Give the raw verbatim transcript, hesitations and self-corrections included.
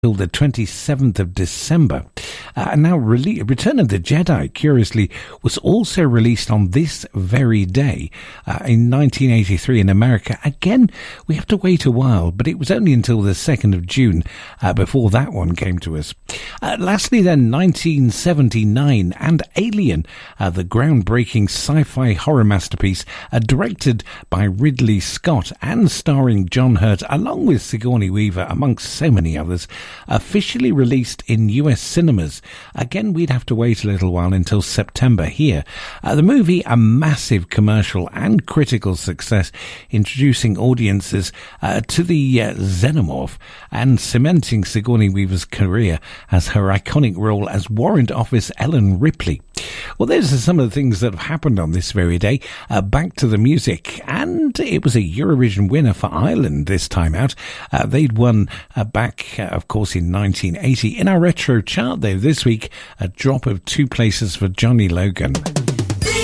till the twenty-seventh of December. Uh, now, Re- Return of the Jedi, curiously, was also released on this very day uh, in nineteen eighty-three in America. Again, we have to wait a while, but it was only until the second of June uh, before that one came to us. Uh, lastly, then, nineteen seventy-nine, and Alien, uh, the groundbreaking sci-fi horror masterpiece, uh, directed by Ridley Scott and starring John Hurt, along with Sigourney Weaver, amongst so many others, officially released in U S cinemas. Again, we'd have to wait a little while until September here. Uh, the movie, a massive commercial and critical success, introducing audiences uh, to the uh, Xenomorph and cementing Sigourney Weaver's career as her iconic role as Warrant Officer Ellen Ripley. Well, those are some of the things that have happened on this very day. Uh, back to the music, and it was a Eurovision winner for Ireland this time out. Uh, they'd won uh, back, uh, of course, in nineteen eighty. In our retro chart, though, this week, a drop of two places for Johnny Logan.